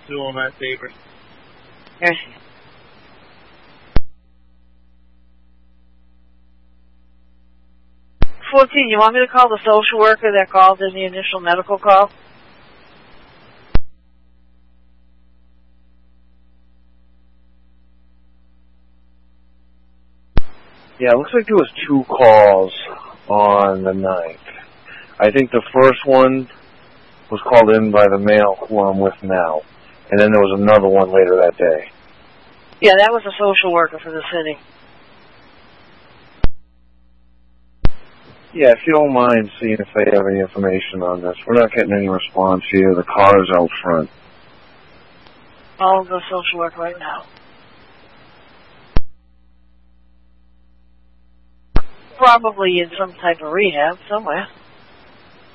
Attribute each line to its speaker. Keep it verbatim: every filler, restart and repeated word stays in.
Speaker 1: Still on that paper.
Speaker 2: Yes. fourteen, you want me to call the social worker that called in the initial medical call?
Speaker 3: Yeah, it looks like there was two calls on the ninth. I think the first one was called in by the male who I'm with now, and then there was another one later that day.
Speaker 2: Yeah, that was a social worker for the city.
Speaker 3: Yeah, if you don't mind seeing if they have any information on this. We're not getting any response here. The car's out front.
Speaker 2: I'll go social work right now. Probably in some type of rehab somewhere.